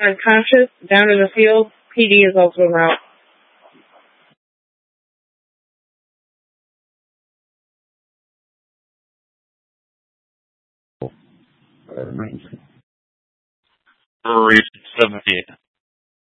unconscious, down in the field. PD is also en route. Reach 17.